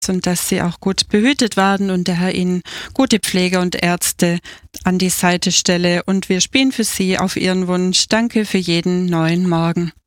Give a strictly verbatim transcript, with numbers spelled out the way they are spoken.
und dass sie auch gut behütet werden und der Herr ihnen gute Pfleger und Ärzte an die Seite stelle. Und wir spielen für Sie auf Ihren Wunsch. Danke für jeden neuen Morgen.